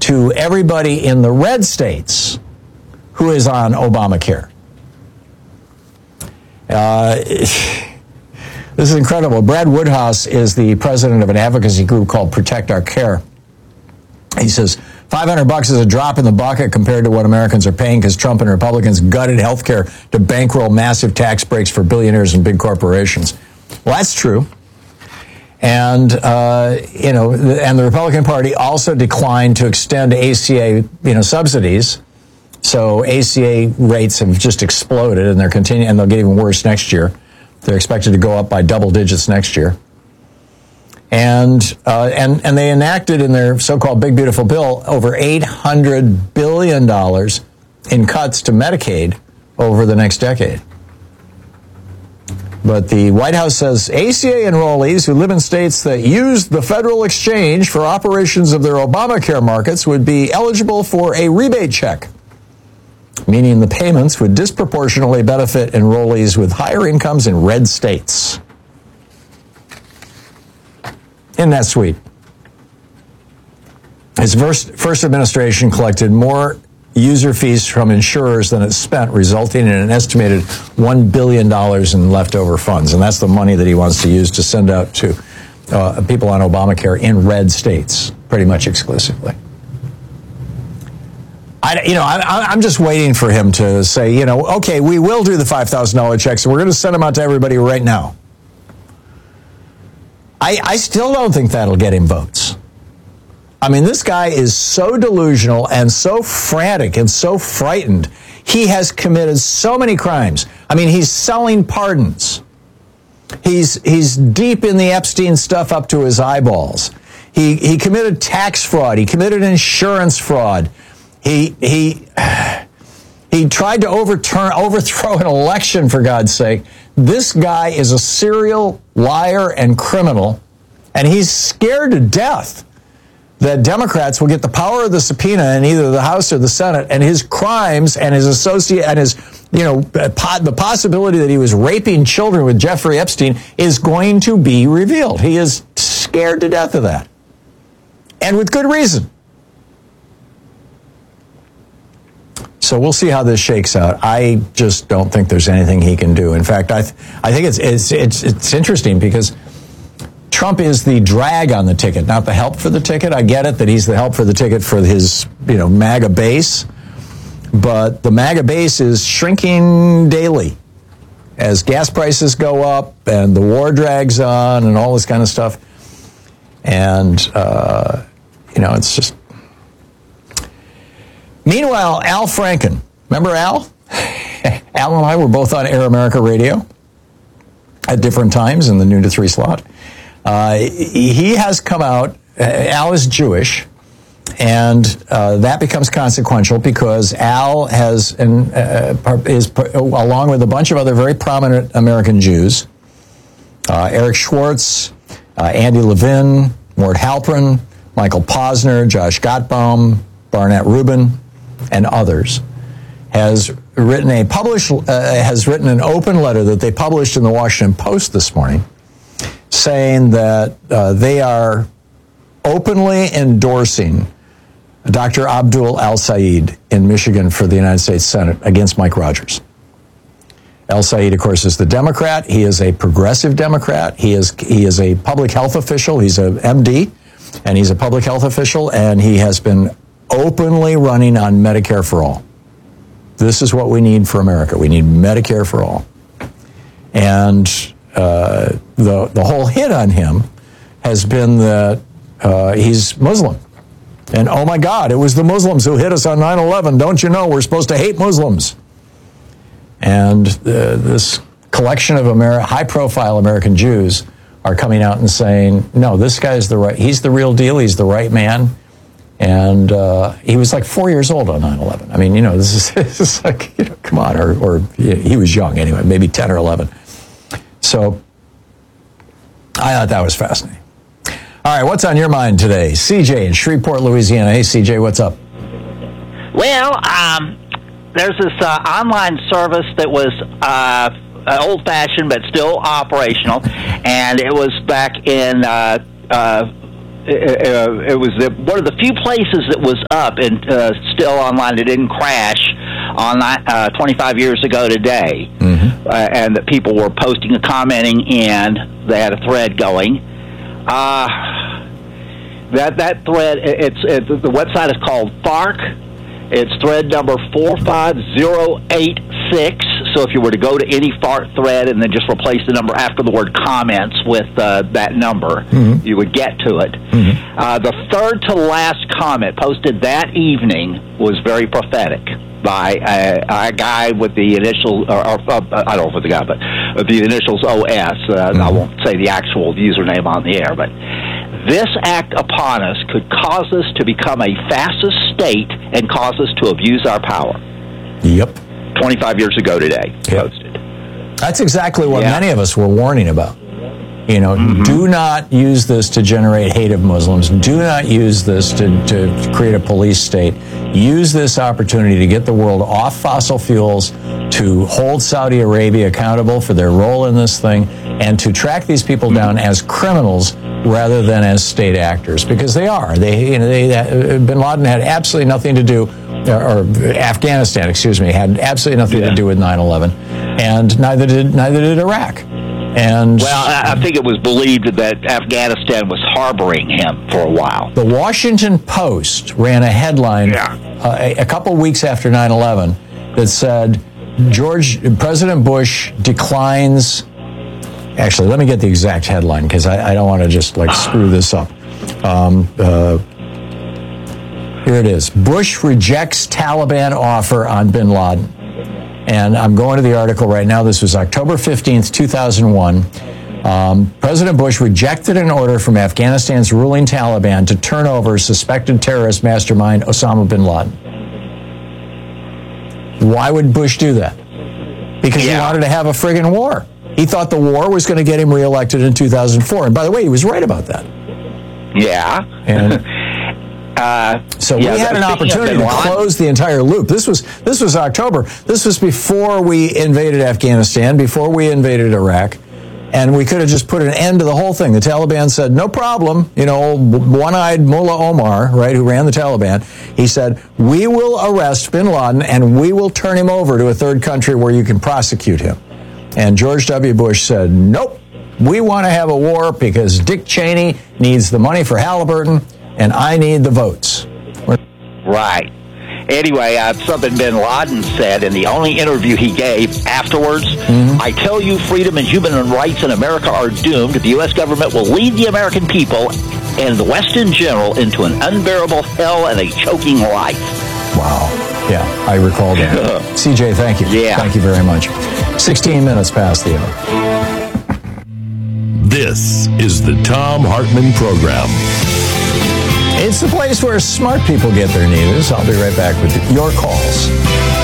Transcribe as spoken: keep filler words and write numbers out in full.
to everybody in the red states who is on Obamacare. Uh, this is incredible. Brad Woodhouse is the president of an advocacy group called Protect Our Care. He says, five hundred bucks is a drop in the bucket compared to what Americans are paying because Trump and Republicans gutted health care to bankroll massive tax breaks for billionaires and big corporations. Well, that's true. And, uh, you know, and the Republican Party also declined to extend A C A, you know, subsidies. So A C A rates have just exploded, and they're continuing, and they'll get even worse next year. They're expected to go up by double digits next year. And uh, and and they enacted in their so-called Big Beautiful Bill over eight hundred billion dollars in cuts to Medicaid over the next decade. But the White House says A C A enrollees who live in states that use the federal exchange for operations of their Obamacare markets would be eligible for a rebate check, meaning the payments would disproportionately benefit enrollees with higher incomes in red states. Isn't that sweet? His first, first administration collected more user fees from insurers than it spent, resulting in an estimated one billion dollars in leftover funds. And that's the money that he wants to use to send out to uh, people on Obamacare in red states, pretty much exclusively. I, you know, I, I'm just waiting for him to say, you know, okay, we will do the five thousand dollars checks, and we're going to send them out to everybody right now. I, I still don't think that'll get him votes. I mean, this guy is so delusional and so frantic and so frightened. He has committed so many crimes. I mean, he's selling pardons. He's he's deep in the Epstein stuff up to his eyeballs. He he committed tax fraud. He committed insurance fraud. He he he tried to overturn overthrow an election, for God's sake. This guy is a serial liar and criminal, and he's scared to death that Democrats will get the power of the subpoena in either the House or the Senate, and his crimes and his associate and his, you know, the possibility that he was raping children with Jeffrey Epstein is going to be revealed. He is scared to death of that, and with good reason. So we'll see how this shakes out. I just don't think there's anything he can do. In fact, I th- I think it's it's it's it's interesting because Trump is the drag on the ticket, not the help for the ticket. I get it that he's the help for the ticket for his, you know, MAGA base, but the MAGA base is shrinking daily as gas prices go up and the war drags on and all this kind of stuff. And uh, you know, it's just. Meanwhile, Al Franken, remember Al? Al and I were both on Air America Radio at different times in the noon to three slot. Uh, he has come out, uh, Al is Jewish, and uh, that becomes consequential because Al has, an, uh, is along with a bunch of other very prominent American Jews, uh, Eric Schwartz, uh, Andy Levin, Mort Halperin, Michael Posner, Josh Gottbaum, Barnett Rubin, and others, has written a published uh, has written an open letter that they published in the Washington Post this morning, saying that uh, they are openly endorsing Doctor Abdul El-Sayed in Michigan for the United States Senate against Mike Rogers. El-Sayed, of course, is the Democrat. He is a progressive Democrat. He is he is a public health official. He's a M D, and he's a public health official, and he has been openly running on Medicare for all. This is what we need for America. We need Medicare for all. And uh, the the whole hit on him has been that uh, he's Muslim. And oh my God, it was the Muslims who hit us on nine eleven. Don't you know we're supposed to hate Muslims? And uh, this collection of Ameri- high-profile American Jews are coming out and saying, no, this guy's the right, he's the real deal, he's the right man. And uh, he was like four years old on nine eleven. I mean, you know, this is, this is like, you know, come on, or, or yeah, he was young anyway, maybe ten or eleven. So I thought that was fascinating. All right, what's on your mind today? C J in Shreveport, Louisiana. Hey, C J, what's up? Well, um, there's this uh, online service that was uh, old-fashioned but still operational, and it was back in uh, uh, it, it was the, one of the few places that was up and uh, still online. It didn't crash on uh, twenty-five years ago today, mm-hmm. uh, and that people were posting and commenting, and they had a thread going. Uh, that that thread, it's it, the website is called FARC. It's thread number four five zero eight six. So if you were to go to any FARC thread and then just replace the number after the word comments with uh, that number, mm-hmm. you would get to it. Mm-hmm. Uh, the third to last comment posted that evening was very prophetic by a, a guy with the initials, or, or uh, I don't know if it's the guy, but the initials O S. Uh, mm-hmm. I won't say the actual username on the air, but this act upon us could cause us to become a fascist state and cause us to abuse our power. Yep. twenty-five years ago today, yep. posted. That's exactly what yeah. many of us were warning about. You know, mm-hmm. do not use this to generate hate of Muslims. Do not use this to, to create a police state. Use this opportunity to get the world off fossil fuels, to hold Saudi Arabia accountable for their role in this thing, and to track these people down as criminals rather than as state actors, because they are. They, you know, they, uh, Bin Laden had absolutely nothing to do, or, or Afghanistan, excuse me, had absolutely nothing yeah. to do with nine eleven, and neither did neither did Iraq. And well, I think it was believed that Afghanistan was harboring him for a while. The Washington Post ran a headline yeah. uh, a, a couple weeks after nine eleven that said, George President Bush declines. Actually, let me get the exact headline because I, I don't want to just like screw this up. Um, uh, here it is. Bush rejects Taliban offer on bin Laden. And I'm going to the article right now. This was October fifteenth, two thousand one. Um, President Bush rejected an order from Afghanistan's ruling Taliban to turn over suspected terrorist mastermind Osama bin Laden. Why would Bush do that? Because yeah. he wanted to have a friggin' war. He thought the war was going to get him reelected in two thousand four. And by the way, he was right about that. Yeah. And Uh, so yeah, we had an opportunity to close the entire loop. This was this was October. This was before we invaded Afghanistan, before we invaded Iraq, and we could have just put an end to the whole thing. The Taliban said, no problem. You know, one-eyed Mullah Omar, right, who ran the Taliban, he said, we will arrest bin Laden and we will turn him over to a third country where you can prosecute him. And George W. Bush said, nope, we want to have a war because Dick Cheney needs the money for Halliburton, and I need the votes. Right. Anyway, uh, something bin Laden said in the only interview he gave afterwards, mm-hmm. I tell you, freedom and human rights in America are doomed. The U S government will lead the American people and the West in general into an unbearable hell and a choking life. Wow. Yeah, I recall that. C J, thank you. Yeah. Thank you very much. sixteen minutes past the hour. This is the Thom Hartmann Program. It's the place where smart people get their news. I'll be right back with your calls.